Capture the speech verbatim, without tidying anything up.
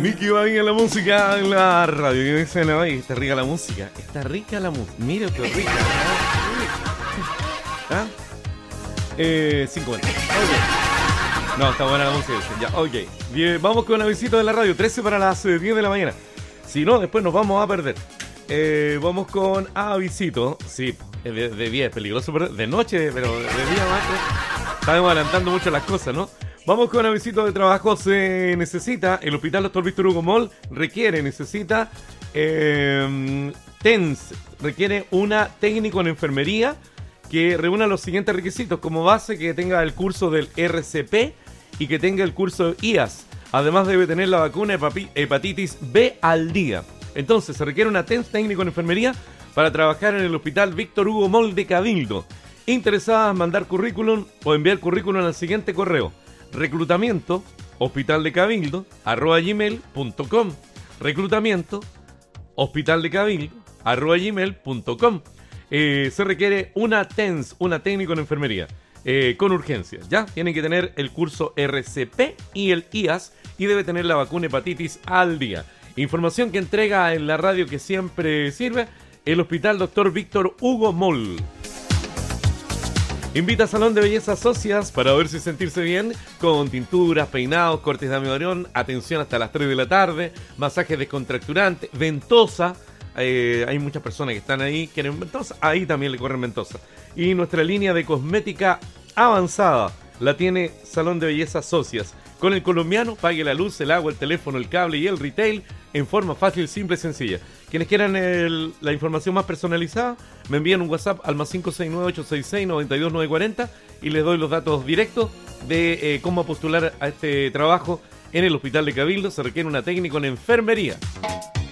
Nicky va bien la música en la radio. Y dice, no, está rica la música. Está rica la música. Mira qué rica. ¿Ah? Eh, cincuenta. Ok. No, está buena la música. Ya, ok. Bien, vamos con la visita de la radio. trece para las diez de la mañana. Si no, después nos vamos a perder. Eh, vamos con avisito. Sí, de, de día es peligroso, pero de noche, pero de día más. Estamos adelantando mucho las cosas, ¿no? Vamos con avisito de trabajo. Se necesita, el Hospital Doctor Víctor Hugo Moll requiere, necesita eh, T E N S, requiere una técnico en enfermería que reúna los siguientes requisitos. Como base, que tenga el curso del R C P y que tenga el curso de I A S. Además debe tener la vacuna hepatitis B al día. Entonces, se requiere una T E N S técnico en enfermería para trabajar en el Hospital Víctor Hugo Moll de Cabildo. Interesadas, mandar currículum o enviar currículum al siguiente correo: reclutamiento, hospital de cabildo, arroba gmail punto com. Reclutamiento, hospital de cabildo, arroba gmail punto com. Eh, se requiere una T E N S, una técnico en enfermería, eh, con urgencias, ¿ya? Tienen que tener el curso R C P y el I A S y debe tener la vacuna hepatitis al día. Información que entrega en la radio que siempre sirve, el Hospital Doctor Víctor Hugo Moll. Invita a Salón de Belleza Socias para verse y sentirse bien con tinturas, peinados, cortes de amigdalión, atención hasta las tres de la tarde, masajes descontracturantes, ventosa. Eh, hay muchas personas que están ahí, quieren ventosa, ahí también le corren ventosa. Y nuestra línea de cosmética avanzada la tiene Salón de Belleza Socias. Con el colombiano, pague la luz, el agua, el teléfono, el cable y el retail en forma fácil, simple y sencilla. Quienes quieran el, la información más personalizada, me envían un WhatsApp al más cinco seis nueve, ocho seis seis, nueve dos nueve cuatro cero y les doy los datos directos de eh, cómo postular a este trabajo en el Hospital de Cabildo. Se requiere una técnica en enfermería.